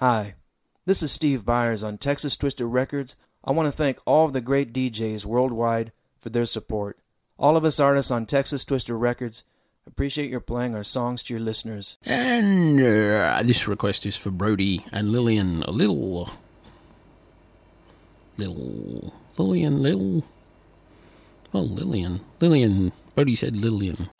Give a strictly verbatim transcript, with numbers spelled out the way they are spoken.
Hi, this is Steve Byers on Texas Twister Records. I want to thank all of the great D Js worldwide for their support. All of us artists on Texas Twister Records appreciate your playing our songs to your listeners. And uh, this request is for Brody and Lillian. A little... Little... Lillian, little... Well, Lillian. Lillian. Brody said Lillian.